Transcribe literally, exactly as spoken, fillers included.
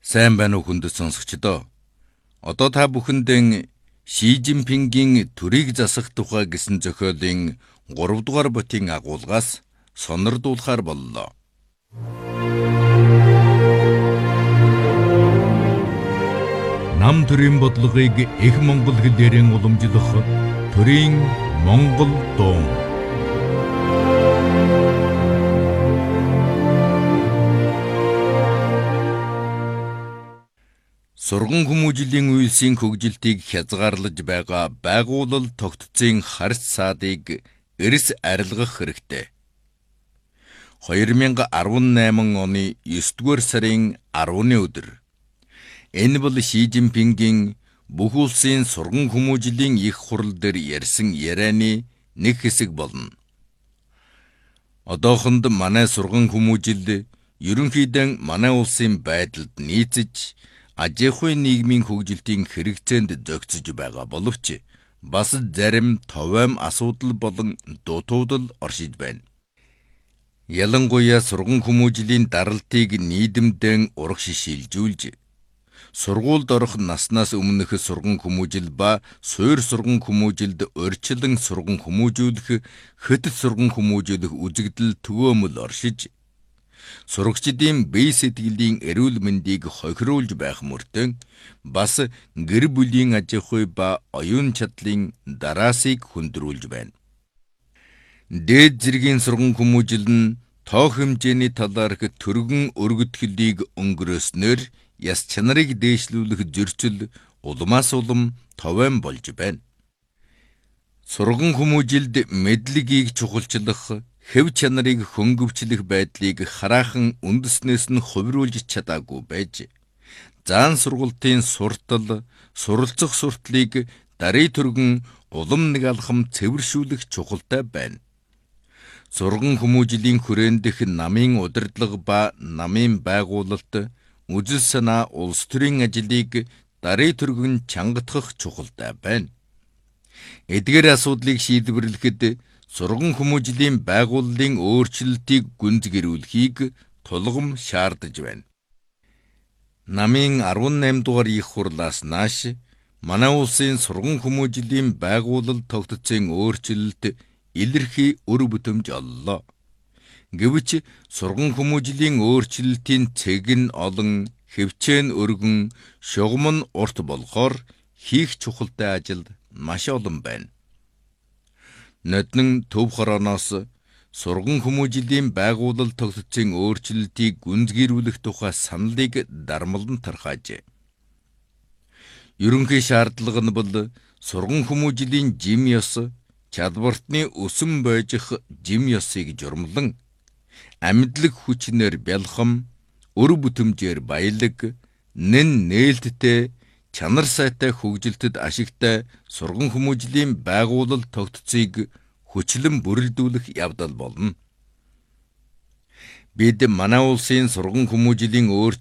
Сайн байна уу хүндэт сонсогчдоо. Одоо та бүхэндээ Ши Жинпингийн төрийг засах тухай гэсэн зохиолын гурав дугаар бүтгийн агуулгаас сонирдуулахар боллоо. Нам төрийн бодлогыг их монгол хэлээрэн уламжлах төрийн монгол дуун. Сурган хүмүүжлийн үйлсийн хөгжилтийг хязгаарлаж байгаа байгууллал тогтцын харьц саадыг эрс арилгах хэрэгтэй. хоёр мянга арван найман оны есдүгээр сарын арваны өдөр. Энэ бол Ши Жинпингийн бүх улсын сурган хүмүүжлийн их хурал дээр ярьсан ярианы нэг хэсэг болно. Одоохонд манай сурган хүмүүжил ерөнхийдөө манай улсын байдалд нийцэж ажихуй нийгмийн хөгжилтийн хэрэгцээнд зохицож байгаа боловч бас зарим товойм асуудал болон дутуудал оршиж байна. Ялангуяа сурган хүмүүжлийн даралтыг нийдэмдэн урагш шилжүүлж, сургуульд орох наснаас өмнөх сурган хүмүүжил ба суур сурган хүмүүжилд урьдчилан сурган хүмүүжүүлэх, хөтөл сурган хүмүүжүүлэх үзэгдэл төгөөмөл оршиж, сурагчдын бие сэтгэлийн эрүүл мэндийг хохируулж байх мөртөө бас гэр бүлийн ажихуй ба оюун чадлын дараасыг хүндрүүлж байна. Дээд зэргийн сурган хүмүүжил нь тоо хэмжээний талаарх төргөн өргөтгөлийг өнгөрөөснөөр яс чанарыг дээшлүүлэх зөрчил улмаас улам товойм болж байна. Сурган хүмүүжилд мэдлэгийг чухалчлах, хэв чанарыг хөнгөвчлөх байдлыг хараахан үндэснээс нь хувируулж чадаагүй байж, заан сургалтын суртал, суралцах суртлыг даруй түргэн улам нэг алхам цэвэршүүлэх чухалтай байна. Сурган хүмүүжлийн хүрээндх намын удирдлага ба намын байгуулалт, үзэл санаа улс төрийн ажлыг даруй түргэн чангатгах чухалтай байна. Эдгээр асуудлыг шийдвэрлэхэд сурган хүмүүжлийн байгууллын өөрчлөлтийг гүнзгийрүүлэхийг тулгам шаардаж байна. Намын арван найман дугаар их хурлаас нааш манай улсын сурган хүмүүжлийн байгууллал тогтцын өөрчлөлт илэрхий өр бүтэмж оллоо. Гэвч сурган хүмүүжлийн өөрчлөлтийн цэг нь олон, хэвчээн өргөн, шугам нь урт болохоор хийх чухалтай ажил маш олон байна. Ноднон төв хорооноос сурган хүмүүжлийн байгууллал тогтцын өөрчлөлтийг гүнзгийрүүлэх тухай саналыг дармалан тархаажээ. Ерөнхий шаардлага нь бол сурган хүмүүжлийн жим ёс, чадвартны өсөн бойжих жим ёсыг журмлан, амьдлаг хүчнээр бялхам, өр бүтэмжээр баялаг, нэн нээлттэй, чанар сайтай хөгжилтэд ашигтай сурган хүмүүжлийн байгууллал тогтцыг хүчлэн бүрэлдүүлэх явдал болно. Бид манай улсын сурган хүмүүжлийн өөр